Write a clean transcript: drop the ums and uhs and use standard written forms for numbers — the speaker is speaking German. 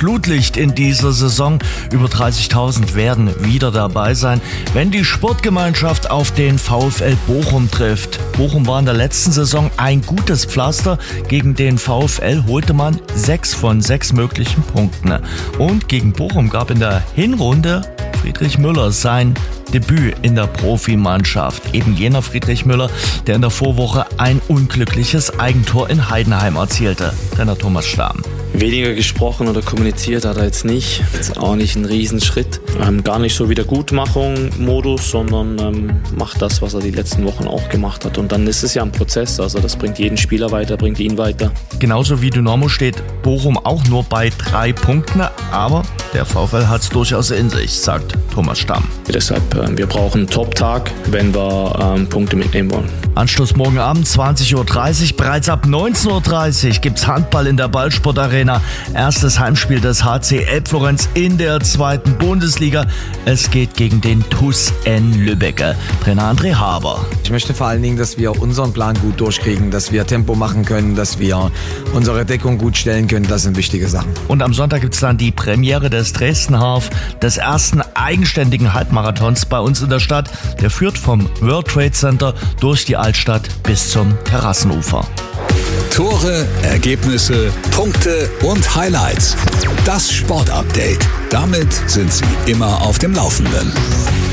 Flutlicht in dieser Saison. Über 30.000 werden wieder dabei sein, wenn die Sportgemeinschaft auf den VfL Bochum trifft. Bochum war in der letzten Saison ein gutes Pflaster. Gegen den VfL holte man 6 von 6 möglichen Punkten. Und gegen Bochum gab in der Hinrunde Friedrich Müller sein Debüt in der Profimannschaft. Eben jener Friedrich Müller, der in der Vorwoche ein unglückliches Eigentor in Heidenheim erzielte. Trainer Thomas Stamm. Weniger gesprochen oder kommuniziert hat er jetzt nicht. Jetzt auch nicht ein Riesenschritt. Gar nicht so Wiedergutmachung-Modus, sondern macht das, was er die letzten Wochen auch gemacht hat. Und dann ist es ja ein Prozess. Also das bringt jeden Spieler weiter, bringt ihn weiter. Genauso wie Dynamo steht Bochum auch nur bei 3 Punkten. Aber der VfL hat es durchaus in sich, sagt Thomas Stamm. Deshalb, wir brauchen einen Top-Tag, wenn wir Punkte mitnehmen wollen. Anschluss morgen Abend 20.30 Uhr. Bereits ab 19.30 Uhr gibt's Handball in der Ballsport-Arena. Erstes Heimspiel des HC Elbflorenz in der 2. Bundesliga. Es geht gegen den TuS N Lübeck. Trainer André Haber. Ich möchte vor allen Dingen, dass wir unseren Plan gut durchkriegen, dass wir Tempo machen können, dass wir unsere Deckung gut stellen können. Das sind wichtige Sachen. Und am Sonntag gibt's dann die Premiere des Dresden Half, des ersten eigenständigen Halbmarathons bei uns in der Stadt. Der führt vom World Trade Center durch die Altstadt bis zum Terrassenufer. Tore, Ergebnisse, Punkte und Highlights. Das Sportupdate. Damit sind Sie immer auf dem Laufenden.